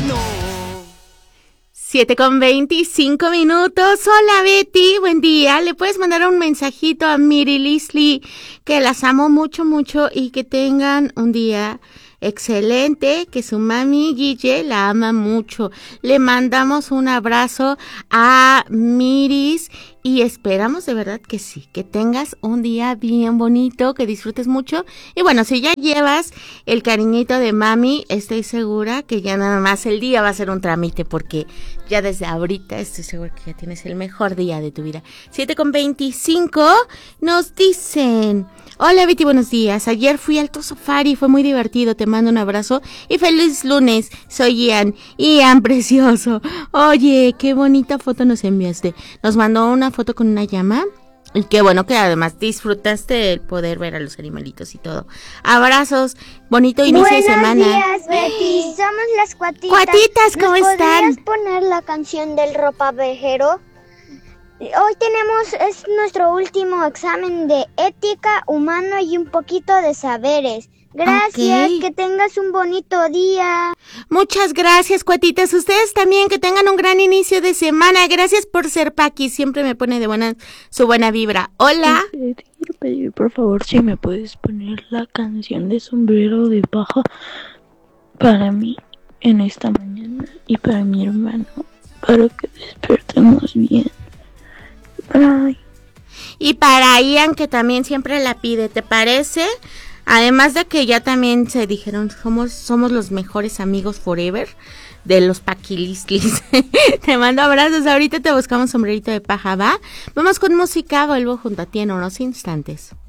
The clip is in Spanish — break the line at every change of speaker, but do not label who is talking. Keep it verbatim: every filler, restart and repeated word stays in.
Siete con veinticinco minutos. Hola Betty, buen día. Le puedes mandar un mensajito a Miri Lisli, que las amo mucho, mucho y que tengan un día excelente, que su mami Guille la ama mucho. Le mandamos un abrazo a Miris y esperamos de verdad que sí, que tengas un día bien bonito, que disfrutes mucho. Y bueno, si ya llevas el cariñito de mami, estoy segura que ya nada más el día va a ser un trámite, porque ya desde ahorita estoy segura que ya tienes el mejor día de tu vida. siete con veinticinco nos dicen: hola Betty, buenos días. Ayer fui al Safari, fue muy divertido. Te mando un abrazo y feliz lunes. Soy Ian. Ian, precioso. Oye, qué bonita foto nos enviaste. Nos mandó una foto con una llama. Y qué bueno que además disfrutaste el poder ver a los animalitos y todo. Abrazos, bonito inicio
Buenos
de semana.
Buenos días, Betty. Somos las Cuatitas.
Cuatitas, ¿cómo
¿Nos
están?
¿Podrías poner la canción del ropavejero? Hoy tenemos, es nuestro último examen de ética, humano y un poquito de saberes. Gracias, okay. Que tengas un bonito día.
Muchas gracias, Cuatitas. Ustedes también, que tengan un gran inicio de semana. Gracias por ser Paqui, siempre me pone de buena su buena vibra. Hola.
Te, te quiero pedir, por favor, si me puedes poner la canción de Sombrero de Paja para mí en esta mañana y para mi hermano, para que despertemos bien. Ay.
Y para Ian, que también siempre la pide, ¿te parece? Además de que ya también se dijeron, somos, somos los mejores amigos forever de los paquilistlis. Te mando abrazos, ahorita te buscamos Sombrerito de Paja, ¿va? Vamos con música, vuelvo junto a ti en unos instantes.